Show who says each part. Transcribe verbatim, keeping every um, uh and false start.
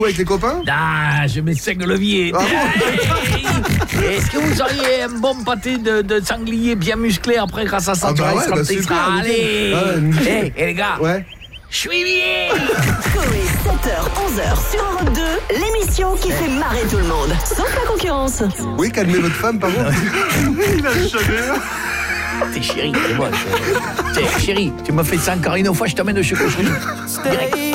Speaker 1: avec les copains?
Speaker 2: Ah, je m'essaye levier.
Speaker 1: Ah bon.
Speaker 2: Est-ce que vous auriez un bon pâté de, de sanglier bien musclé après grâce à ça?
Speaker 1: Ah bah ouais, bah super,
Speaker 2: allez.
Speaker 1: ah, nickel.
Speaker 2: hey, hey, les gars.
Speaker 1: Ouais.
Speaker 2: Je suis bien.
Speaker 3: Coé, sept heures, onze heures sur Europe deux, l'émission qui fait marrer tout le monde. Sauf la concurrence.
Speaker 1: Oui, calmez votre femme, par contre.
Speaker 4: Il a jamais.
Speaker 2: T'es chérie, c'est moi. T'es chérie, tu m'as fait ça encore une fois, je t'amène chez Cochon.